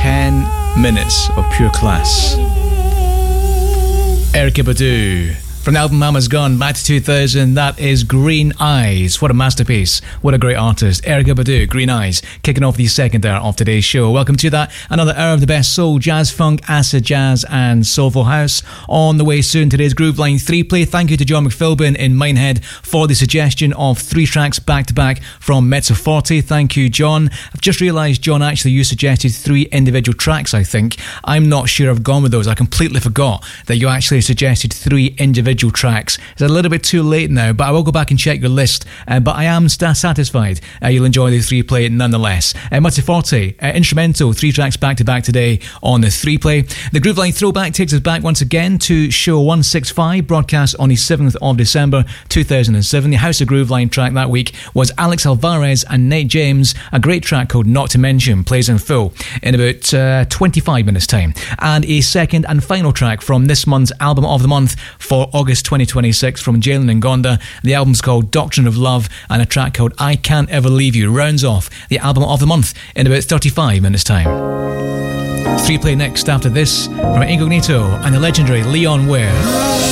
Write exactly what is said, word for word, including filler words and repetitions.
ten minutes of pure class. Erykah Badu. From the album Mama's Gone, back to two thousand, that is Green Eyes. What a masterpiece. What a great artist. Erykah Badu, Green Eyes, kicking off the second hour of today's show. Welcome to that. Another hour of the best soul, jazz, funk, acid jazz, and soulful house. On the way soon, today's Groove Line three play. Thank you to John McPhilbin in Minehead for the suggestion of three tracks back-to-back from Mezzo Forte. Thank you, John. I've just realised, John, actually you suggested three individual tracks, I think. I'm not sure I've gone with those. I completely forgot that you actually suggested three individual tracks. It's a little bit too late now, but I will go back and check your list. Uh, but I am st- satisfied uh, you'll enjoy the three play nonetheless. Uh, Mezzo Forte, uh, instrumental, three tracks back to back today on the three play. The Groove Line Throwback takes us back once again to show one sixty-five, broadcast on the seventh of December two thousand seven. The House of Groove Line track that week was Alex Alvarez and Nate James. A great track called Not to Mention plays in full in about uh, twenty-five minutes time. And a second and final track from this month's Album of the Month for August twenty twenty-six from Jalen Ngonda. The album's called Doctrine of Love, and a track called I Can't Ever Leave You rounds off the Album of the Month in about thirty-five minutes time. Three play next after this from Incognito and the legendary Leon Ware.